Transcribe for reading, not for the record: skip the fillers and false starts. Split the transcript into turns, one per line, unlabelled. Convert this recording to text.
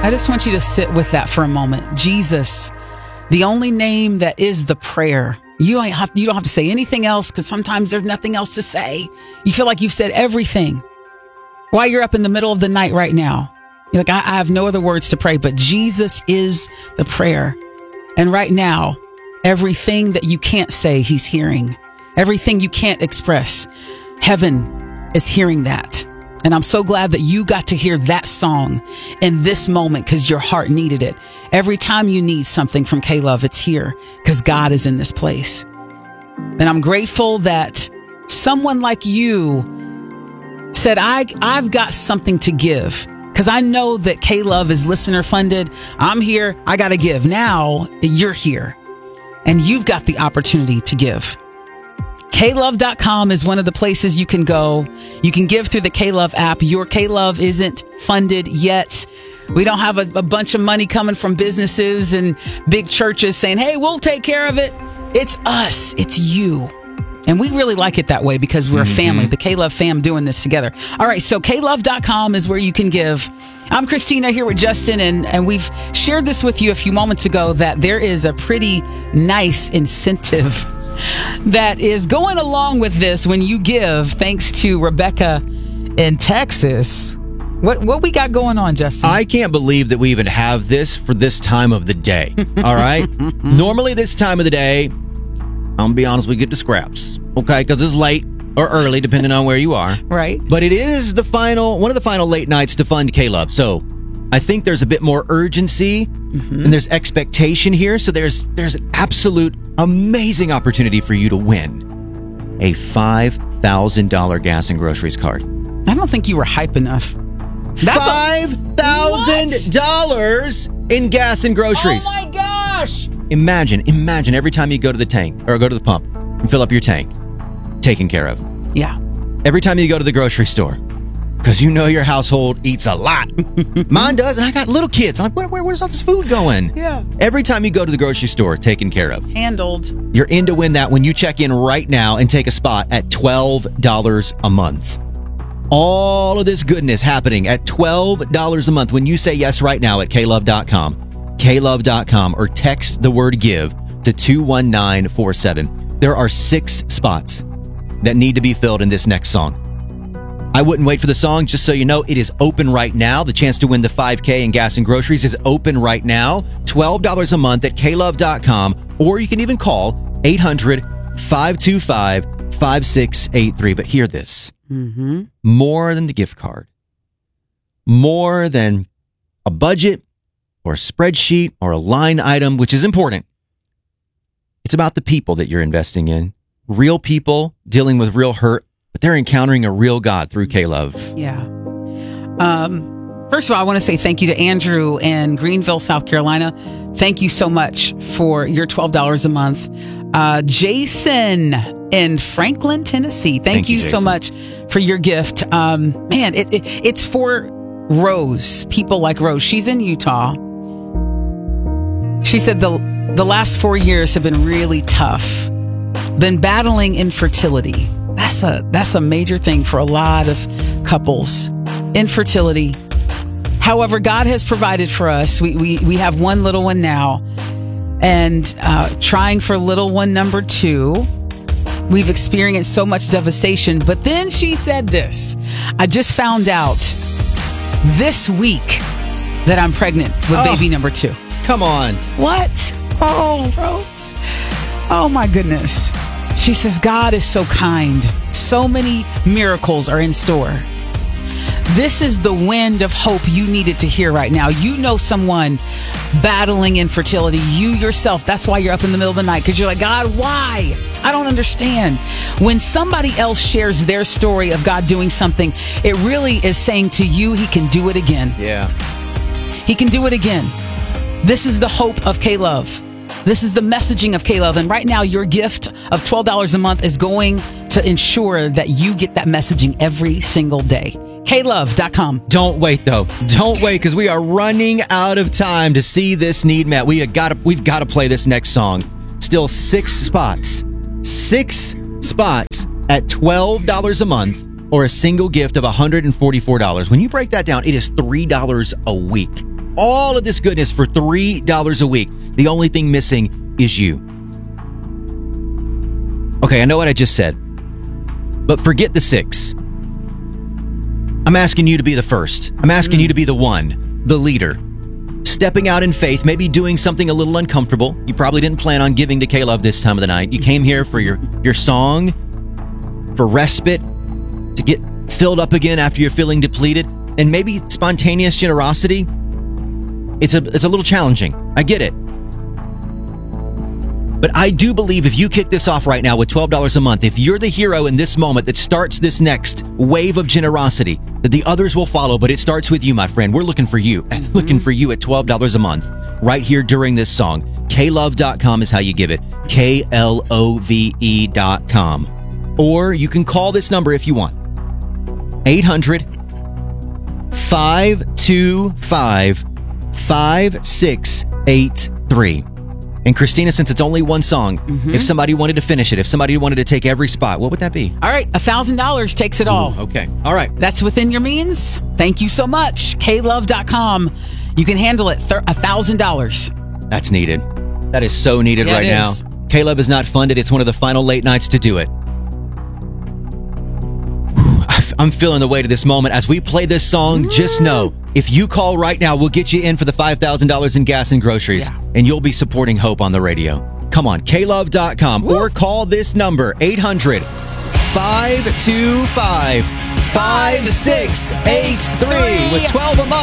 I just want you to sit with that for a moment. Jesus, the only name that is the prayer. You don't have to say anything else, because sometimes there's nothing else to say. You feel like you've said everything. While you're up in the middle of the night right now, you're like, I have no other words to pray, but Jesus is the prayer. And right now, everything that you can't say, he's hearing. Everything you can't express, heaven is hearing that. And I'm so glad that you got to hear that song in this moment, because your heart needed it. Every time you need something from K-Love, it's here because God is in this place. And I'm grateful that someone like you said, I've got something to give, because I know that K-Love is listener funded. I'm here. I got to give. Now you're here and you've got the opportunity to give. KLove.com is one of the places you can go. You can give through the K-Love app. Your K-Love isn't funded yet. We don't have a bunch of money coming from businesses and big churches saying, hey, we'll take care of it. It's us. It's you. And we really like it that way, because we're a family, the K-Love fam doing this together. All right, so KLove.com is where you can give. I'm Christina here with Justin, and we've shared this with you a few moments ago that there is a pretty nice incentive that is going along with this when you give, thanks to Rebecca in Texas. What we got going on, Justin?
I can't believe that we even have this for this time of the day. All right? Normally this time of the day, I'm going to be honest, we get to scraps. Okay? Because it's late or early, depending on where you are.
Right.
But it is one of the final late nights to fund K-Love. So I think there's a bit more urgency and there's expectation here. So there's an absolute amazing opportunity for you to win a $5,000 gas and groceries card.
I don't think you were hype enough.
That's $5,000 in gas and groceries.
Oh my gosh!
Imagine every time you go to the tank or go to the pump and fill up your tank, taken care of.
Yeah.
Every time you go to the grocery store, because you know your household eats a lot. Mine does, and I got little kids. I'm like, where's all this food going?
Yeah.
Every time you go to the grocery store, taken care of.
Handled.
You're in to win that when you check in right now and take a spot at $12 a month. All of this goodness happening at $12 a month when you say yes right now at klove.com, klove.com, or text the word give to 21947. There are 6 spots that need to be filled in this next song. I wouldn't wait for the song. Just so you know, it is open right now. The chance to win the $5K in gas and groceries is open right now. $12 a month at klove.com, or you can even call 800-525-5683. But hear this. More than the gift card, more than a budget or a spreadsheet or a line item, which is important. It's about the people that you're investing in. Real people dealing with real hurt, but they're encountering a real God through K-Love.
Yeah. First of all, I want to say thank you to Andrew in Greenville, South Carolina. Thank you so much for your $12 a month. Jason in Franklin, Tennessee. Thank you so much for your gift. Man, it's for Rose, people like Rose. She's in Utah. She said the last 4 years have been really tough. Been battling infertility. That's a major thing for a lot of couples. Infertility. However, God has provided for us. We have one little one now, and trying for little one number 2. We've experienced so much devastation. But then she said this. I just found out this week that I'm pregnant with baby number 2.
Come on.
What? Oh, Rose. Oh, my goodness. She says, God is so kind. So many miracles are in store. This is the wind of hope you needed to hear right now. You know someone battling infertility. You yourself, that's why you're up in the middle of the night, because you're like, God, why? I don't understand. When somebody else shares their story of God doing something, it really is saying to you, he can do it again.
Yeah.
He can do it again. This is the hope of K-Love. This is the messaging of K-Love. And right now, your gift of $12 a month is going to ensure that you get that messaging every single day. KLove.com.
Don't wait, though. Don't wait, because we are running out of time to see this need met. We've got to play this next song. Still 6 spots. 6 spots at $12 a month, or a single gift of $144. When you break that down, it is $3 a week. all of this goodness for $3 a week. The only thing missing is you. Okay, I know what I just said, but forget the 6. I'm asking you to be the first. I'm asking you to be the one, the leader. Stepping out in faith, maybe doing something a little uncomfortable. You probably didn't plan on giving to K-Love this time of the night. You came here for your song, for respite, to get filled up again after you're feeling depleted, and maybe spontaneous generosity. It's a little challenging. I get it. But I do believe if you kick this off right now with $12 a month, if you're the hero in this moment that starts this next wave of generosity, that the others will follow, but it starts with you, my friend. We're looking for you. Looking for you at $12 a month right here during this song. KLove.com is how you give it. KLOVE.com. Or you can call this number if you want. 800-525-5683. And Christina, since it's only one song, if somebody wanted to finish it, if somebody wanted to take every spot, what would that be?
All right, $1,000 takes it all.
Okay. All right.
That's within your means. Thank you so much. KLove.com. You can handle it. $1,000.
That's needed. That is so needed right now. K-Love is not funded. It's one of the final late nights to do it. I'm feeling the weight of this moment. As we play this song, just know, if you call right now, we'll get you in for the $5,000 in gas and groceries, and you'll be supporting Hope on the radio. Come on, KLove.com, or call this number, 800-525-5683 with 12 a month.